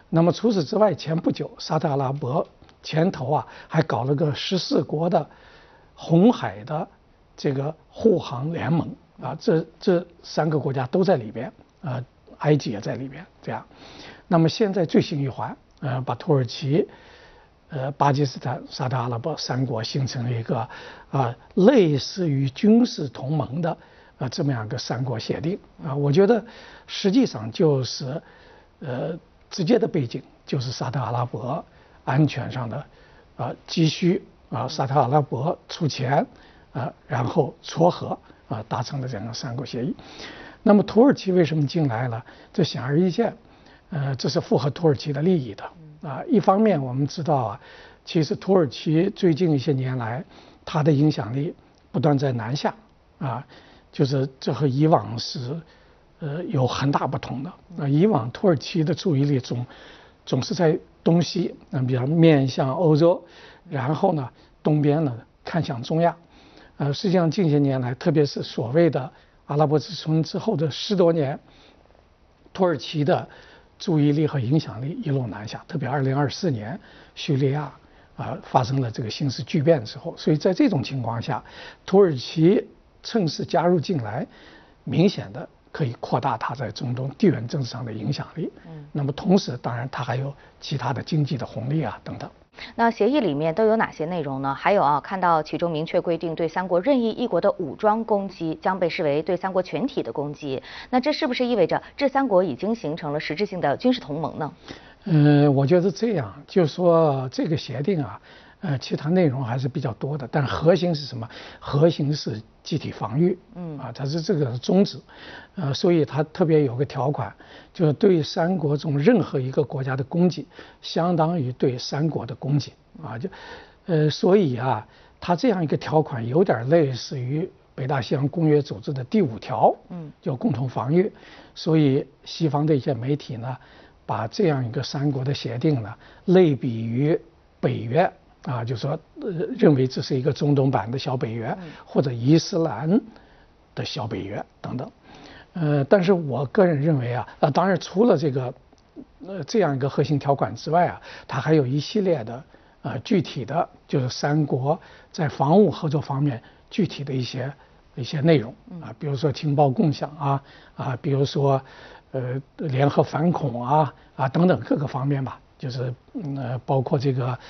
那么除此之外，前不久沙特阿拉伯前头啊还搞了个14国的红海的这个护航联盟啊，这3个国家都在里边啊，埃及也在里边这样。那么现在最新一环，把土耳其、巴基斯坦、沙特阿拉伯3国形成了一个类似于军事同盟的这么样一个3国协定啊，我觉得实际上就是直接的背景就是沙特阿拉伯安全上的急需沙特阿拉伯出钱然后撮合达成了这样的3国协议。那么土耳其为什么进来了？这显而易见，这是符合土耳其的利益的一方面我们知道其实土耳其最近一些年来它的影响力不断在南下就是这和以往是有很大不同的以往土耳其的注意力总是在东西比较面向欧洲，然后呢东边呢看向中亚实际上近些年来，特别是所谓的阿拉伯之春之后的10多年，土耳其的注意力和影响力一路南下，特别2024年叙利亚发生了这个形势巨变之后，所以在这种情况下，土耳其趁势加入进来，明显的可以扩大它在中东地缘政治上的影响力。那么同时，当然它还有其他的经济的红利等等。 那协议里面都有哪些内容呢？还有看到其中明确规定，对3国任意一国的武装攻击将被视为对3国全体的攻击。那这是不是意味着这3国已经形成了实质性的军事同盟呢？ 我觉得这样，就是说这个协定其他内容还是比较多的，但核心是什么？核心是集体防御，它是这个宗旨，所以它特别有个条款，就是对3国中任何一个国家的攻击，相当于对3国的攻击所以它这样一个条款有点类似于北大西洋公约组织的第5条，叫共同防御，所以西方的一些媒体呢，把这样一个3国的协定呢，类比于北约。就是说，认为这是一个中东版的小北约，或者伊斯兰的小北约等等。但是我个人认为当然除了这个这样一个核心条款之外它还有一系列的具体的，就是3国在防务合作方面具体的一些内容比如说情报共享比如说联合反恐等等各个方面吧。就是包括这个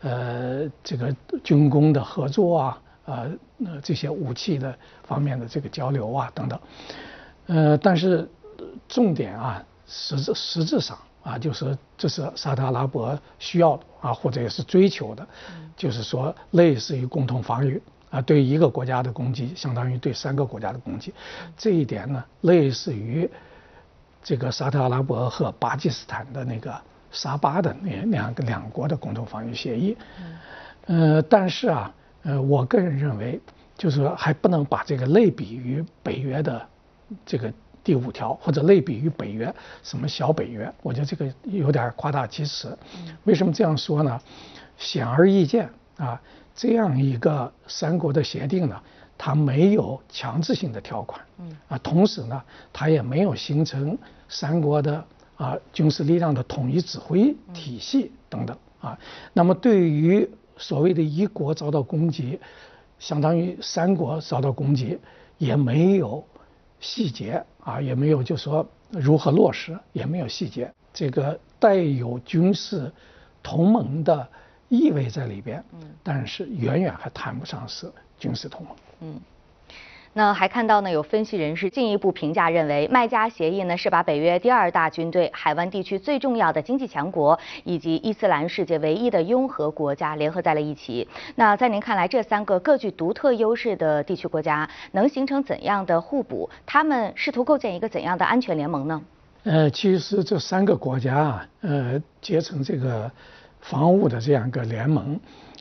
军工的合作这些武器的方面的这个交流等等。但是重点实质上就是这是沙特阿拉伯需要的或者也是追求的，就是说类似于共同防御对一个国家的攻击相当于对3个国家的攻击，这一点呢类似于这个沙特阿拉伯和巴基斯坦的那个沙巴的两国的共同防御协议。但是我个人认为，就是说还不能把这个类比于北约的这个第5条，或者类比于北约什么小北约，我觉得这个有点夸大其词。为什么这样说呢？显而易见这样一个3国的协定呢，它没有强制性的条款，同时呢，它也没有形成3国的军事力量的统一指挥体系等等那么对于所谓的1国遭到攻击，相当于3国遭到攻击，也没有细节也没有就说如何落实，也没有细节，这个带有军事同盟的意味在里边，但是远远还谈不上是军事同盟。 那还看到呢，有分析人士进一步评价认为，麦加协议呢是把北约第2大军队、海湾地区最重要的经济强国以及伊斯兰世界唯一的拥核国家联合在了一起。那在您看来，这3个各具独特优势的地区国家能形成怎样的互补？他们试图构建一个怎样的安全联盟呢？ 其实这3个国家结成这个防务的这样一个联盟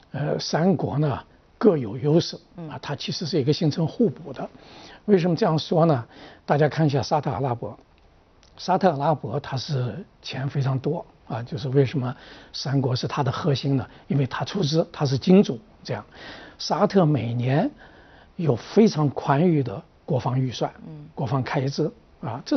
，3国呢各有优势它其实是一个形成互补的。为什么这样说呢？大家看一下沙特阿拉伯，沙特阿拉伯它是钱非常多就是为什么3国是它的核心呢？因为它出资，它是金主这样。沙特每年有非常宽裕的国防预算，国防开支这是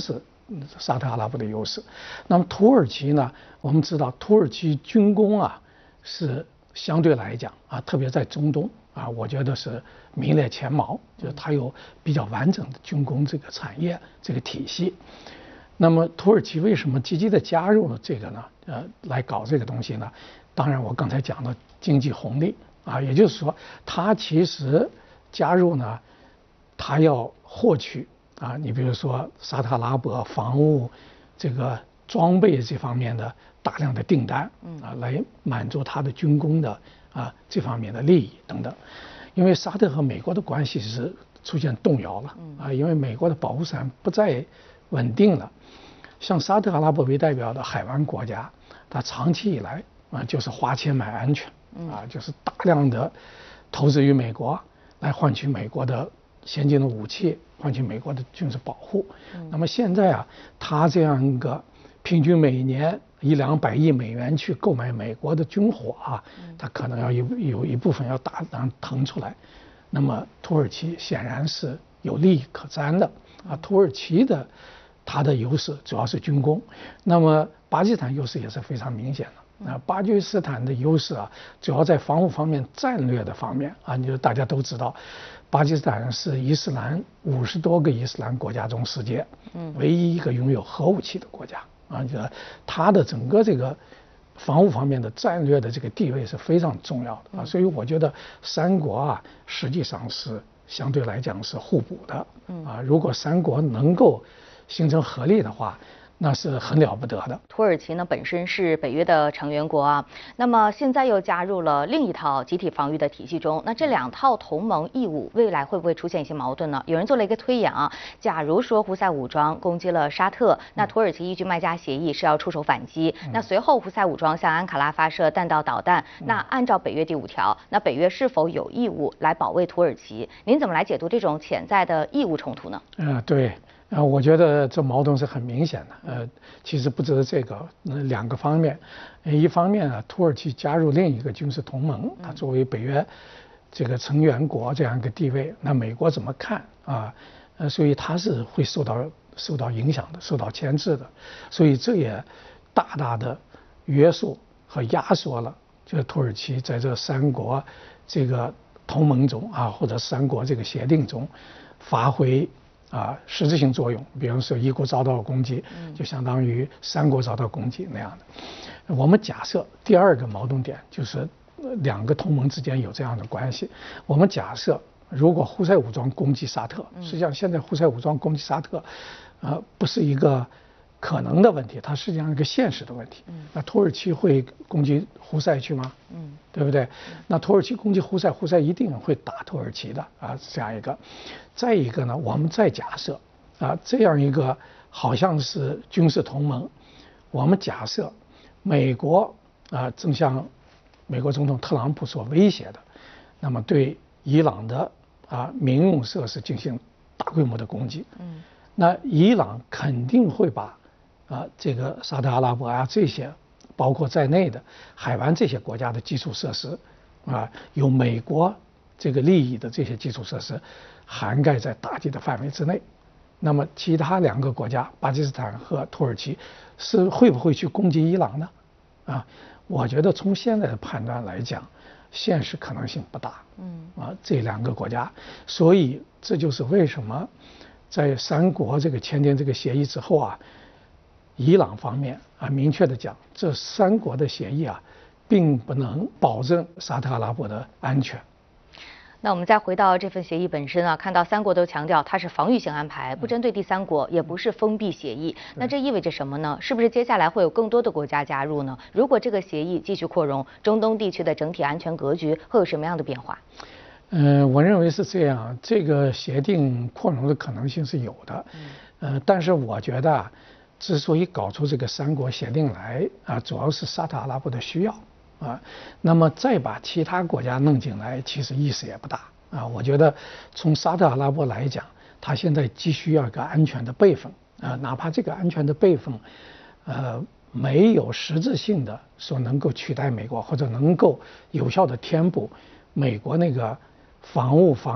沙特阿拉伯的优势。那么土耳其呢，我们知道土耳其军工啊是相对来讲啊，特别在中东啊，我觉得是名列前茅，就是它有比较完整的军工这个产业这个体系。那么土耳其为什么积极的加入了这个呢？来搞这个东西呢？当然我刚才讲的经济红利啊，也就是说它其实加入呢，它要获取啊，你比如说沙特阿拉伯防务这个装备这方面的大量的订单啊，来满足它的军工的啊这方面的利益等等。因为沙特和美国的关系是出现动摇了啊，因为美国的保护伞不再稳定了。像沙特阿拉伯为代表的海湾国家，它长期以来啊就是花钱买安全啊，就是大量的投资于美国，来换取美国的先进的武器，换取美国的军事保护。那么现在啊，它这样一个平均每年100-200亿美元去购买美国的军火啊，它可能要有一部分要大量腾出来。那么土耳其显然是有利益可沾的啊，土耳其的它的优势主要是军工，那么巴基斯坦优势也是非常明显的啊。巴基斯坦的优势啊，主要在防务方面、战略的方面啊。大家都知道，巴基斯坦是伊斯兰50多个伊斯兰国家中世界唯一一个拥有核武器的国家啊。就是它的整个这个防务方面的战略的这个地位是非常重要的啊。所以我觉得三国啊，实际上是相对来讲是互补的啊。如果三国能够形成合力的话，那是很了不得的。 土耳其呢本身是北约的成员国啊，那么现在又加入了另一套集体防御的体系中，那这两套同盟义务未来会不会出现一些矛盾呢？有人做了一个推演啊，假如说胡塞武装攻击了沙特，那土耳其依据麦加协议是要出手反击，那随后胡塞武装向安卡拉发射弹道导弹，那按照北约第5条，那北约是否有义务来保卫土耳其？您怎么来解读这种潜在的义务冲突呢？ 对。我觉得这矛盾是很明显的。其实不只是这个，2个方面。一方面啊，土耳其加入另一个军事同盟，它作为北约这个成员国这样一个地位，那美国怎么看啊？所以它是会受到影响的，受到牵制的。所以这也大大的约束和压缩了，就是土耳其在这3国这个同盟中啊，或者3国这个协定中发挥实质性作用。比如说1国遭到攻击，就相当于3国遭到攻击那样的。我们假设第2个矛盾点就是2个同盟之间有这样的关系。我们假设如果胡塞武装攻击沙特，实际上现在胡塞武装攻击沙特，不是一个可能的问题，它实际上是一个现实的问题。那土耳其会攻击胡塞去吗？对不对？那土耳其攻击胡塞，胡塞一定会打土耳其的啊，这样一个。再一个呢，我们再假设这样一个好像是军事同盟，我们假设美国正像美国总统特朗普所威胁的，那么对伊朗的民用设施进行大规模的攻击，那伊朗肯定会把这个沙特阿拉伯这些包括在内的海湾这些国家的基础设施有美国这个利益的这些基础设施涵盖在打击的范围之内。那么其他2个国家巴基斯坦和土耳其会不会去攻击伊朗呢？我觉得从现在的判断来讲，现实可能性不大。这2个国家，所以这就是为什么在3国这个签订这个协议之后伊朗方面明确的讲，这3国的协议并不能保证沙特阿拉伯的安全。 那我们再回到这份协议本身看到3国都强调它是防御性安排，不针对第3国，也不是封闭协议。那这意味着什么呢？是不是接下来会有更多的国家加入呢？如果这个协议继续扩容，中东地区的整体安全格局会有什么样的变化？ 我认为是这样，这个协定扩容的可能性是有的。但是我觉得之所以搞出这个3国协定来主要是沙特阿拉伯的需要。那么再把其他国家弄进来，其实意思也不大我觉得从沙特阿拉伯来讲，他现在急需要一个安全的备份哪怕这个安全的备份没有实质性的说能够取代美国，或者能够有效的填补美国那个防务方面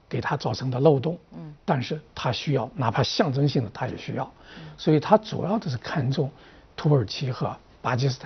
给他造成的漏洞，但是他需要，哪怕象征性的他也需要，所以他主要的是看重土耳其和巴基斯坦。